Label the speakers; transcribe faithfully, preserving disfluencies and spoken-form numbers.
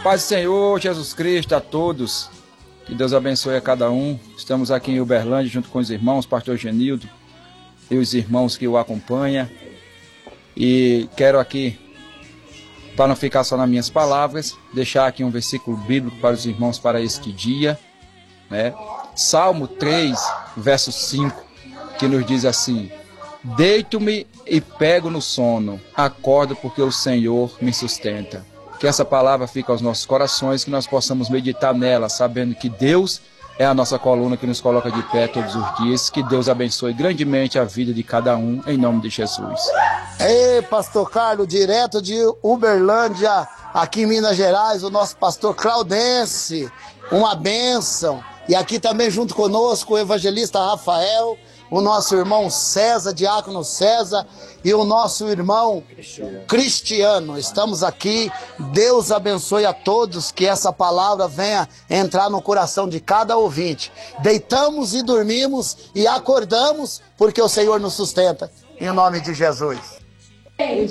Speaker 1: Paz do Senhor Jesus Cristo a todos, que Deus abençoe a cada um. Estamos aqui em Uberlândia junto com os irmãos, pastor Genildo e os irmãos que o acompanham. E quero aqui, para não ficar só nas minhas palavras, deixar aqui um versículo bíblico para os irmãos para este dia, né? Salmo três, verso cinco, que nos diz assim: deito-me e pego no sono, acordo porque o Senhor me sustenta. Que essa palavra fique aos nossos corações, que nós possamos meditar nela, sabendo que Deus é a nossa coluna que nos coloca de pé todos os dias. Que Deus abençoe grandemente a vida de cada um, em nome de Jesus.
Speaker 2: Ei, pastor Carlos, direto de Uberlândia, aqui em Minas Gerais, o nosso pastor Claudense, uma bênção. E aqui também junto conosco o evangelista Rafael, o nosso irmão César, diácono César, e o nosso irmão Cristiano. Cristiano. Estamos aqui, Deus abençoe a todos, que essa palavra venha entrar no coração de cada ouvinte. Deitamos e dormimos e acordamos, porque o Senhor nos sustenta, em nome de Jesus.